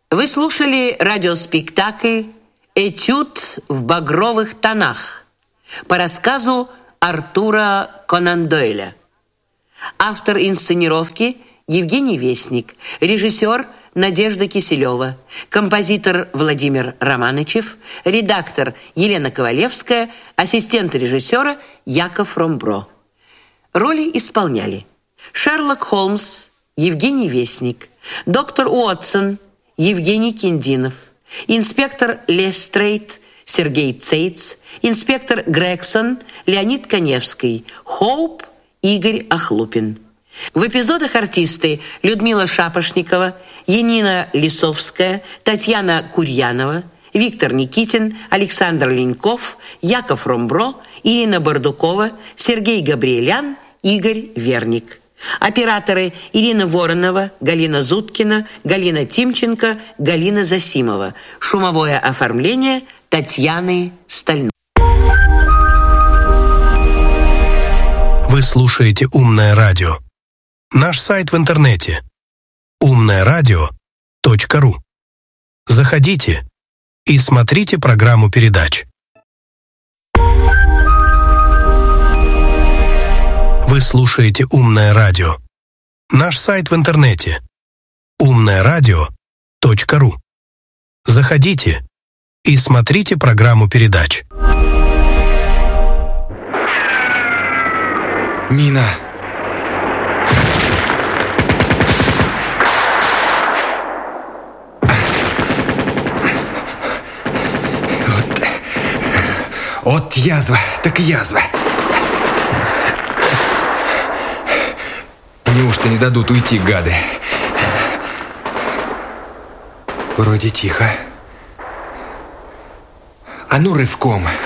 Вы слушали радиоспектакль «Этюд в багровых тонах» по рассказу Артура Конан Дойля. Автор инсценировки Евгений Весник, режиссер Надежда Киселева, композитор Владимир Романычев, редактор Елена Ковалевская, ассистент режиссера Яков Ромбро. Роли исполняли Шерлок Холмс Евгений Весник, доктор Уотсон Евгений Киндинов, инспектор Лестрейд Сергей Цейц, инспектор Грегсон Леонид Коневский, Хоуп Игорь Охлупин. В эпизодах артисты Людмила Шапошникова, Янина Лисовская, Татьяна Курьянова, Виктор Никитин, Александр Леньков, Яков Ромбро, Ирина Бардукова, Сергей Габриэлян, Игорь Верник. Операторы Ирина Воронова, Галина Зуткина, Галина Тимченко, Галина Засимова. Шумовое оформление Татьяны Стальной. Вы слушаете «Умное радио». Наш сайт в интернете umnaeradio.ru. Заходите и смотрите программу передач. Вы слушаете «Умное радио». Наш сайт в интернете umnaeradio.ru. Заходите и смотрите программу передач. Мина. Вот язва, так язва. Неужто не дадут уйти, гады? Вроде тихо. А ну рывком.